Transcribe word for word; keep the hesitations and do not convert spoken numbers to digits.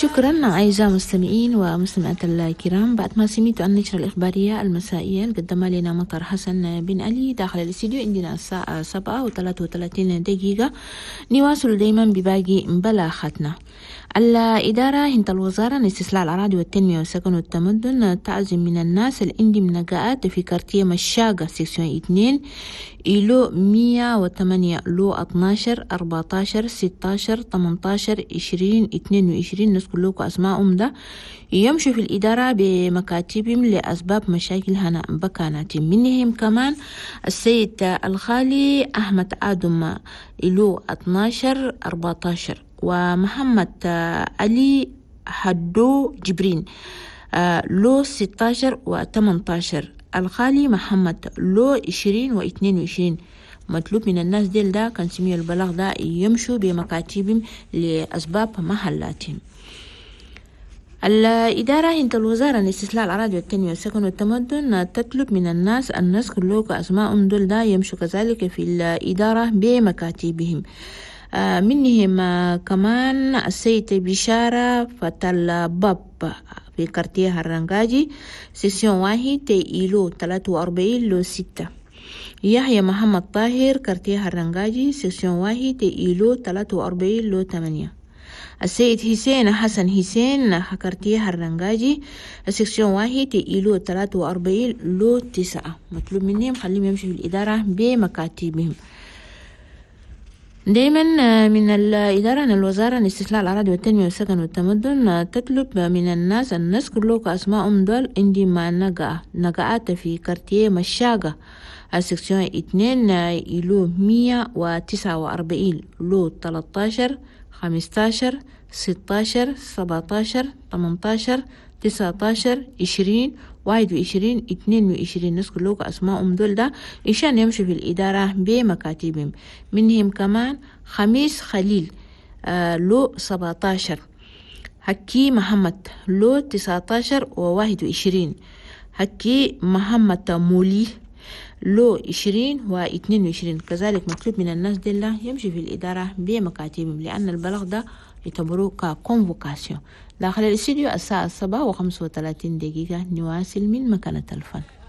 شكرا أعزائي المستمعين ومستمعات الكرام. بعد ما سمعتوا النشرة الإخبارية المسائية اللي قدمها لنا مطر حسن بن علي داخل الاستديو، عندنا الساعة سبعة وثلاثة وثلاثين دقيقة. نواصل دايما بباقي بلاغاتنا. الإدارة هند الوزارة لاستسلاء الأراضي والتنمية والسكن والتمدن تعزم من الناس اللي عندي مناقعات في كارتيه مشاقة سيكسيون اثنين إلو مية وثمانية لو اثناشر أربعتاشر ستاشر تمنتاشر عشرين اثنين وعشرين، الناس كلكم أسماءهم ده يمشوا في الإدارة بمكاتبهم لأسباب مشاكل هنا بكاناتهم. منهم كمان السيد الخالي أحمد آدم إلو اثناشر أربعتاشر، ومحمد علي حدو جبرين لو ستاشر وتمنتاشر، الخالي محمد لو عشرين واثنين وعشرين. مطلوب من الناس ديل ده كان سميوا البلاغ ده يمشوا بمكاتبهم لأسباب محلاتهم. الإدارة هند الوزارة لاستسلاء الأراضي والتنمية والسكن والتمدن تطلب من الناس الناس كلهم أسماء دول ده يمشوا كذلك في الإدارة بمكاتبهم. آه منهم آه كمان السيد بشارة فتل باب في كارتيه الرنجاجي سيسيون واحد تيلو ثلاثة وأربعين لو ستة، يحيى محمد طاهر كارتيه الرنجاجي سيسيون واحد تيلو ثلاثة وأربعين لو ثمانية، السيد حسين حسن حسين كارتيه الرنجاجي سيكسيون واحد تيلو ثلاثة وأربعين لو تسعة. مطلوب منهم خليهم يمشوا في الإدارة بمكاتبهم. دايما من الإدارة الوزارة لاستسلاء الأراضي والتنمية والسكن والتمدن تطلب من الناس الناس كلهم أسماءهم دول عندي ما نقع نقعات في كارتيه مشاقة السكسيون اثنين إلو مية وتسعة وأربعين لو تلتاشر خمستاشر ستاشر سبعتاشر تمنتاشر تسعتاشر عشرين واحد وعشرين اثنين وعشرين، الناس كلهم أسماءهم دول ده إشان يمشوا في الإدارة بمكاتبهم. منهم كمان خميس خليل آه لو سبعتاشر، حكي محمد لو تسعتاشر وواحد وعشرين، حكي محمد مولي لو عشرين واثنين وعشرين. كذلك مطلوب من الناس دي الله يمشي في الإدارة بمكاتبهم لأن البلاغ ده يعتبروه ككونفوكاسيون. داخل الاستديو الساعة سبعة وخمسة وثلاثين دقيقة نواصل من مكانة الفن.